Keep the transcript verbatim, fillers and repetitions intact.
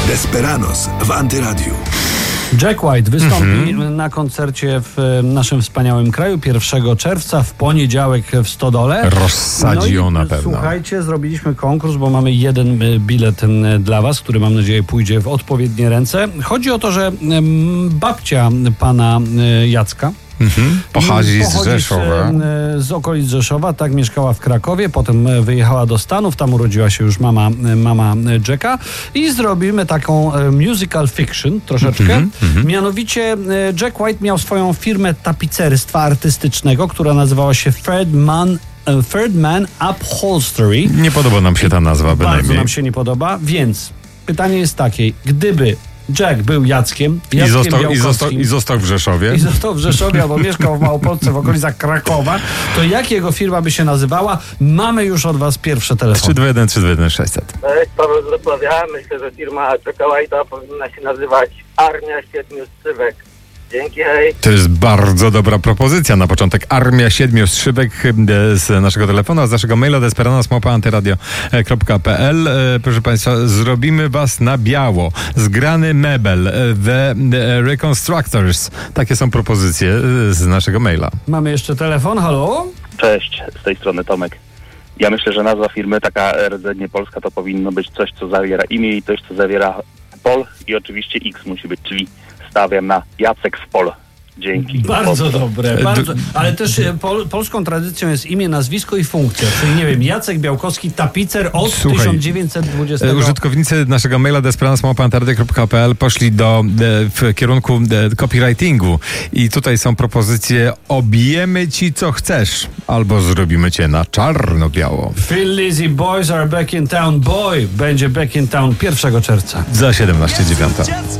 Desperados w Antyradiu. Jack White wystąpi Mm-hmm. na koncercie w naszym wspaniałym kraju pierwszego czerwca, w poniedziałek w Stodole. Rozsadzi no ją na i, pewno. Słuchajcie, zrobiliśmy konkurs, bo mamy jeden bilet dla was, który mam nadzieję pójdzie w odpowiednie ręce. Chodzi o to, że babcia pana Jacka Mhm. Pochodzi z Pochodzi Rzeszowa. Z, z okolic Rzeszowa, tak, mieszkała w Krakowie, potem wyjechała do Stanów, tam urodziła się już mama, mama Jacka i zrobimy taką musical fiction troszeczkę. Mm-hmm. Mianowicie Jack White miał swoją firmę tapicerstwa artystycznego, która nazywała się Third Man Third Man Upholstery. Nie podoba nam się ta nazwa Bardzo bynajmniej. nam się nie podoba, więc pytanie jest takie, gdyby Jack był Jackiem, I Jackiem został, i, został, Białkowskim, I został w Rzeszowie. i został w Rzeszowie albo mieszkał w Małopolsce w okolicach Krakowa, to jak jego firma by się nazywała? Mamy już od was pierwsze telefony. trzy dwa jeden trzy dwa jeden sześćset. Cześć, Paweł z Wrocławia. Myślę, że firma Jacka White'a powinna się nazywać Armia Siedmiu Strzybek. Dzięki, hej. To jest bardzo dobra propozycja na początek. Armia Siedmiu Strzybek z naszego telefonu, a z naszego maila desperados małpa antyradio kropka p l. Proszę Państwa, zrobimy Was na biało. Zgrany mebel, The Reconstructors. Takie są propozycje z naszego maila. Mamy jeszcze telefon, halo? Cześć, z tej strony Tomek. Ja myślę, że nazwa firmy taka rdzenie polska to powinno być coś, co zawiera imię i coś, co zawiera Pol i oczywiście X musi być, czyli stawiam na Jacek w Pol. Dzięki. Bardzo dobre, bardzo, ale też pol, polską tradycją jest imię, nazwisko i funkcja, czyli nie wiem, Jacek Białkowski, tapicer od Słuchaj, tysiąc dziewięćset dwudziestego. Użytkownicy naszego maila desperados małpa antyradio kropka p l poszli do, w kierunku copywritingu i tutaj są propozycje: obijemy ci co chcesz, albo zrobimy cię na czarno-biało. Phil Lizzy, Boys Are Back in Town, Boy będzie Back in Town pierwszego czerwca. Za siedemnaście dziewiąta.